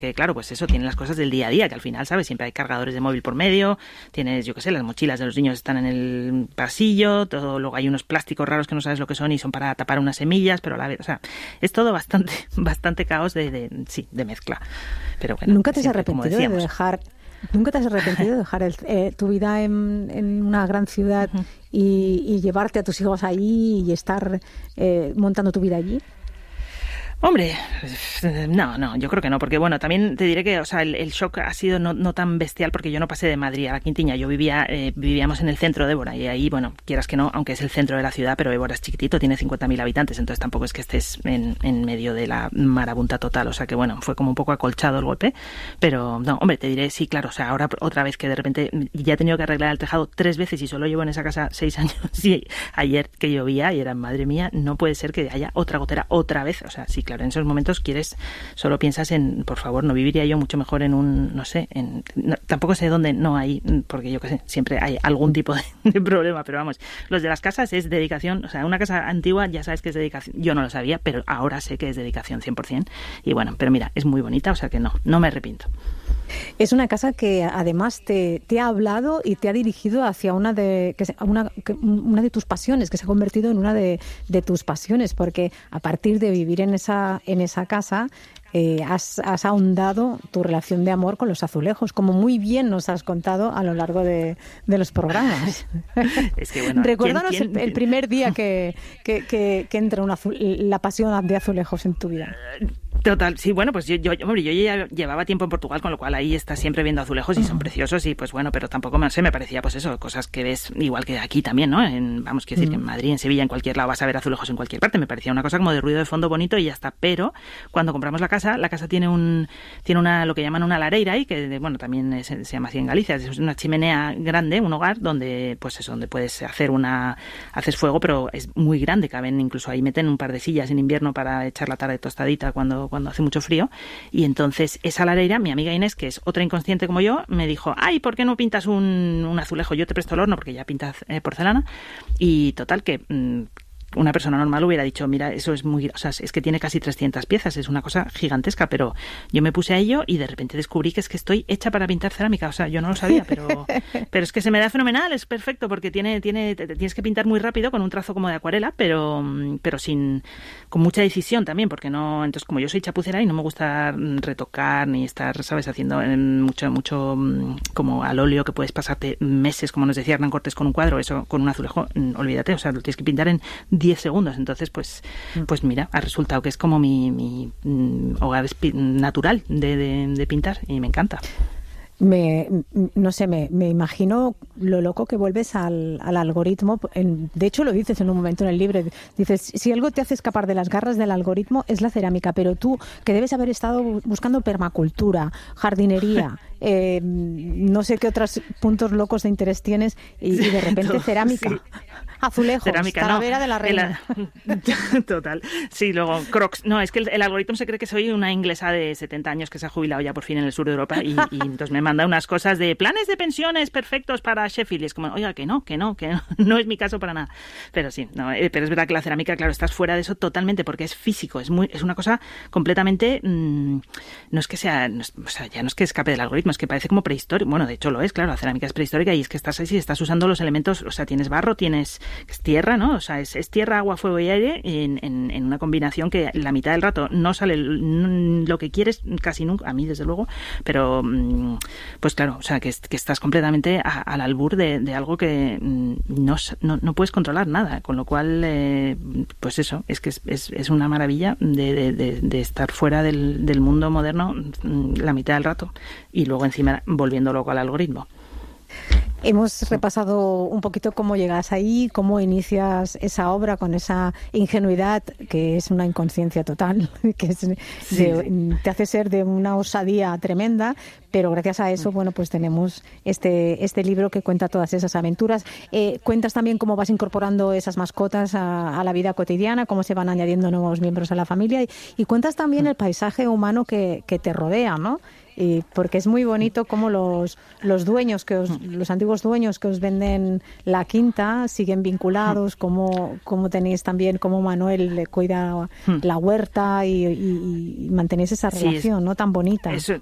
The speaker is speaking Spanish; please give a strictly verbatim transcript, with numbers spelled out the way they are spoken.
Que claro, pues eso, tiene las cosas del día a día, que al final, ¿sabes? Siempre hay cargadores de móvil por medio, tienes, yo qué sé, las mochilas de los niños están en el pasillo, todo, luego hay unos plásticos raros que no sabes lo que son y son para tapar unas semillas, pero a la vez, o sea, es todo bastante, bastante caos de, de sí, de mezcla. Pero bueno, ¿Nunca te has siempre, arrepentido de dejar, nunca te has arrepentido de dejar el, eh, tu vida en, en una gran ciudad uh-huh. y, y llevarte a tus hijos allí y estar eh, montando tu vida allí? Hombre, no, no, yo creo que no, porque bueno, también te diré que, o sea, el, el shock ha sido no, no tan bestial porque yo no pasé de Madrid a la Quintiña, yo vivía, eh, vivíamos en el centro de Évora y ahí, bueno, quieras que no, aunque es el centro de la ciudad, pero Évora es chiquitito, tiene cincuenta mil habitantes, entonces tampoco es que estés en, en medio de la marabunta total, o sea que bueno, fue como un poco acolchado el golpe, pero no, hombre, te diré, sí, claro, o sea, ahora otra vez que de repente ya he tenido que arreglar el tejado tres veces y solo llevo en esa casa seis años, y ayer que llovía y era, madre mía, no puede ser que haya otra gotera otra vez, o sea, sí, claro, en esos momentos quieres, solo piensas en, por favor, no viviría yo mucho mejor en un, no sé, en, no, tampoco sé dónde no hay, porque yo qué sé, siempre hay algún tipo de, de problema, pero vamos, los de las casas es dedicación, o sea, una casa antigua ya sabes que es dedicación, yo no lo sabía, pero ahora sé que es dedicación cien por ciento, y bueno, pero mira, es muy bonita, o sea que no, no me arrepiento. Es una casa que además te, te ha hablado y te ha dirigido hacia una de que una, una de tus pasiones, que se ha convertido en una de, de tus pasiones, porque a partir de vivir en esa, en esa casa eh, has, has ahondado tu relación de amor con los azulejos, como muy bien nos has contado a lo largo de, de los programas. Es que, bueno, recuérdanos ¿quién, quién? El, el primer día que, que, que, que entra una azul, la pasión de azulejos en tu vida. Total, sí, bueno, pues yo, yo, hombre, yo ya llevaba tiempo en Portugal, con lo cual ahí estás siempre viendo azulejos y son preciosos y pues bueno, pero tampoco me sé, me parecía pues eso, cosas que ves igual que aquí también, ¿no? En, vamos, quiero decir que en Madrid, en Sevilla, en cualquier lado vas a ver azulejos en cualquier parte, me parecía una cosa como de ruido de fondo bonito y ya está, pero cuando compramos la casa, la casa tiene un tiene una lo que llaman una lareira y que bueno, también es, se llama así en Galicia, es una chimenea grande, un hogar donde pues eso, donde puedes hacer una haces fuego, pero es muy grande, caben incluso ahí meten un par de sillas en invierno para echar la tarde tostadita cuando cuando hace mucho frío, y entonces esa lareira, mi amiga Inés, que es otra inconsciente como yo, me dijo, ay, ¿por qué no pintas un, un azulejo? Yo te presto el horno porque ya pintas eh, porcelana, y total que mmm, una persona normal hubiera dicho, mira, eso es muy, o sea, es que tiene casi trescientas piezas, es una cosa gigantesca, pero yo me puse a ello y de repente descubrí que es que estoy hecha para pintar cerámica, o sea, yo no lo sabía, pero pero es que se me da fenomenal, es perfecto, porque tiene tiene te, te tienes que pintar muy rápido con un trazo como de acuarela, pero pero sin con mucha decisión también, porque no, entonces como yo soy chapucera y no me gusta retocar ni estar, sabes, haciendo mucho mucho como al óleo que puedes pasarte meses, como nos decía Hernán Cortés con un cuadro, eso con un azulejo, olvídate, o sea, lo tienes que pintar en diez segundos, entonces pues pues mira, ha resultado que es como mi, mi mm, hogar natural de, de, de pintar y me encanta. Me, no sé, me, me imagino lo loco que vuelves al, al algoritmo. De hecho, lo dices en un momento en el libro. Dices, si algo te hace escapar de las garras del algoritmo es la cerámica, pero tú, que debes haber estado buscando permacultura, jardinería, eh, no sé qué otros puntos locos de interés tienes, y, y de repente cerámica. Sí. Azulejos, cerámica, Talavera no, de la Reina. El, total. Sí, luego Crocs. No, es que el, el algoritmo se cree que soy una inglesa de setenta años que se ha jubilado ya por fin en el sur de Europa y, y entonces me manda unas cosas de planes de pensiones perfectos para Sheffield y es como, oiga, que no, que no, que no, no es mi caso para nada. Pero sí, no, eh, pero es verdad que la cerámica, claro, estás fuera de eso totalmente porque es físico, es muy es una cosa completamente, mmm, no es que sea, no es, o sea, ya no es que escape del algoritmo, es que parece como prehistórico. Bueno, de hecho lo es, claro, la cerámica es prehistórica y es que estás ahí, estás usando los elementos, o sea, tienes barro, tienes es tierra, ¿no? O sea, es, es tierra, agua, fuego y aire en, en, en una combinación que la mitad del rato no sale lo que quieres, casi nunca, a mí desde luego, pero pues claro, o sea, que, que estás completamente a, al albur de, de algo que no, no, no puedes controlar nada, con lo cual, eh, pues eso, es que es, es, es una maravilla de, de, de, de estar fuera del, del mundo moderno la mitad del rato y luego encima volviendo loco al algoritmo. Hemos repasado un poquito cómo llegas ahí, cómo inicias esa obra con esa ingenuidad que es una inconsciencia total, que es de, sí, sí. te hace ser de una osadía tremenda, pero gracias a eso, bueno, pues tenemos este este libro que cuenta todas esas aventuras. Eh, cuentas también cómo vas incorporando esas mascotas a, a la vida cotidiana, cómo se van añadiendo nuevos miembros a la familia y, y cuentas también el paisaje humano que, que te rodea, ¿no? Y porque es muy bonito cómo los, los dueños, que os, los antiguos dueños que os venden la quinta siguen vinculados, cómo, cómo tenéis también, cómo Manuel le cuida la huerta y, y, y mantenéis esa relación, sí, es, ¿no? Tan bonita. Eso,